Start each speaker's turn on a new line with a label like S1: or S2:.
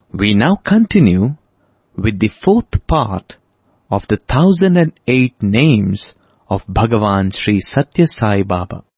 S1: We now continue with the fourth part of the 1008 names of Bhagavan Sri Satya Sai Baba.